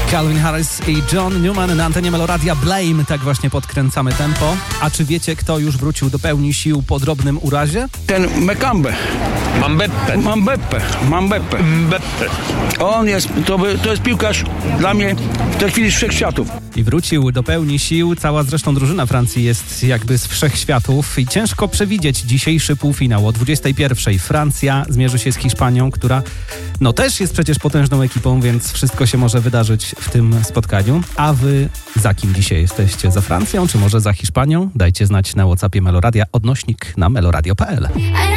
Calvin Harris i John Newman na antenie Meloradia. Blame, tak właśnie podkręcamy tempo. A czy wiecie, kto już wrócił do pełni sił po drobnym urazie? Ten Mekambe. Mambeppe. On jest, to jest piłkarz dla mnie w tej chwili z wszechświatów. I wrócił do pełni sił. Cała zresztą drużyna Francji jest jakby z wszechświatów i ciężko przewidzieć dzisiejszy półfinał. O 21:00 Francja zmierzy się z Hiszpanią, która też jest przecież potężną ekipą, więc wszystko się może wydarzyć w tym spotkaniu. A wy za kim dzisiaj jesteście? Za Francją czy może za Hiszpanią? Dajcie znać na WhatsAppie Meloradia / na meloradio.pl.